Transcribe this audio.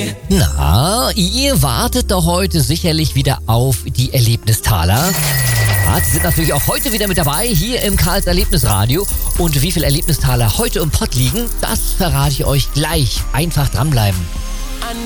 Na, ihr wartet doch heute sicherlich wieder auf die Erlebnistaler. Ja, die sind natürlich auch heute wieder mit dabei, hier im Karls Erlebnisradio. Und wie viele Erlebnistaler heute im Pott liegen, das verrate ich euch gleich. Einfach dranbleiben.